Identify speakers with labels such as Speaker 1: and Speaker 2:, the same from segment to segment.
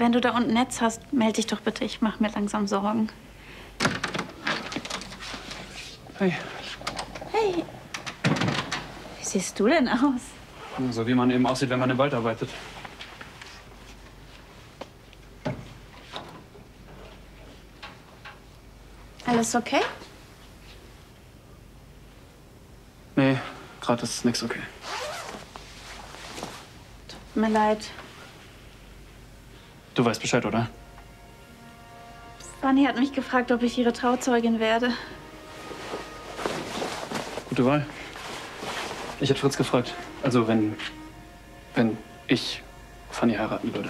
Speaker 1: wenn du da unten Netz hast, melde dich doch bitte. Ich mache mir langsam Sorgen.
Speaker 2: Hey.
Speaker 1: Hey. Wie siehst du denn aus?
Speaker 2: So wie man eben aussieht, wenn man im Wald arbeitet.
Speaker 1: Alles okay?
Speaker 2: Nee, gerade ist nichts okay.
Speaker 1: Tut mir leid.
Speaker 2: Du weißt Bescheid, oder?
Speaker 1: Fanny hat mich gefragt, ob ich ihre Trauzeugin werde.
Speaker 2: Gute Wahl. Ich hätte Fritz gefragt. Also wenn ich Fanny heiraten würde.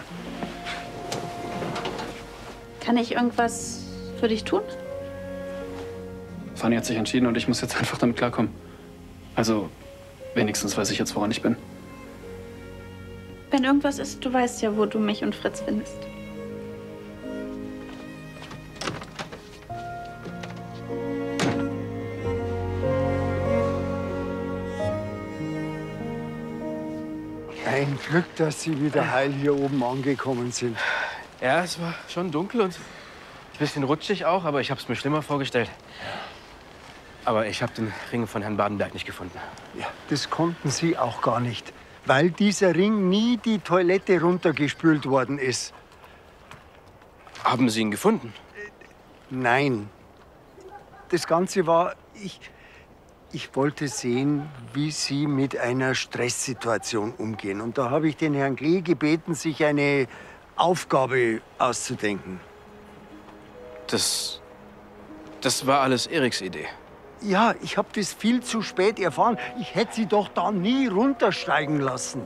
Speaker 1: Kann ich irgendwas für dich tun?
Speaker 2: Fanny hat sich entschieden und ich muss jetzt einfach damit klarkommen. Also wenigstens weiß ich jetzt, woran ich bin.
Speaker 1: Wenn irgendwas ist, du weißt ja, wo du mich und Fritz findest.
Speaker 3: Ein Glück, dass Sie wieder heil hier oben angekommen sind.
Speaker 4: Ja, es war schon dunkel und ein bisschen rutschig auch, aber ich habe es mir schlimmer vorgestellt. Aber ich habe den Ring von Herrn Badenberg nicht gefunden.
Speaker 3: Ja, das konnten Sie auch gar nicht, weil dieser Ring nie die Toilette runtergespült worden ist.
Speaker 4: Haben Sie ihn gefunden?
Speaker 3: Nein. Das Ganze war, ich wollte sehen, wie Sie mit einer Stresssituation umgehen. Und da habe ich den Herrn Klee gebeten, sich eine Aufgabe auszudenken.
Speaker 4: Das war alles Eriks Idee.
Speaker 3: Ja, ich habe das viel zu spät erfahren. Ich hätte Sie doch da nie runtersteigen lassen.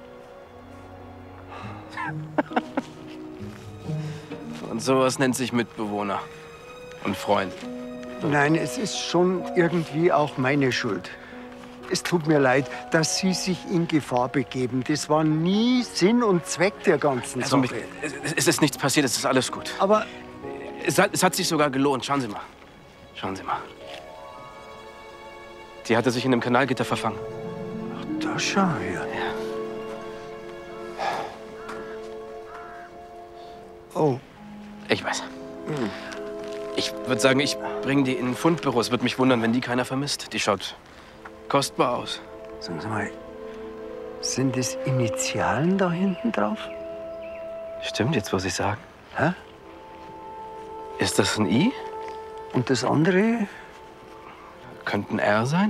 Speaker 4: Und sowas nennt sich Mitbewohner und Freund.
Speaker 3: Nein, es ist schon irgendwie auch meine Schuld. Es tut mir leid, dass Sie sich in Gefahr begeben. Das war nie Sinn und Zweck der ganzen
Speaker 4: Also
Speaker 3: Sache.
Speaker 4: es ist nichts passiert, es ist alles gut.
Speaker 3: Aber
Speaker 4: Es hat sich sogar gelohnt. Schauen Sie mal. Schauen Sie mal. Die hatte sich in einem Kanalgitter verfangen.
Speaker 3: da schau her.
Speaker 4: Ja.
Speaker 3: Oh,
Speaker 4: Ich weiß. Ich würde sagen, ich bringe die in ein Fundbüro. Es würde mich wundern, wenn die keiner vermisst. Die schaut kostbar aus.
Speaker 3: sagen Sie mal, sind das Initialen da hinten drauf?
Speaker 4: Stimmt, jetzt muss ich sagen.
Speaker 3: Hä?
Speaker 4: Ist das ein I?
Speaker 3: Und das andere?
Speaker 4: Könnte ein R sein?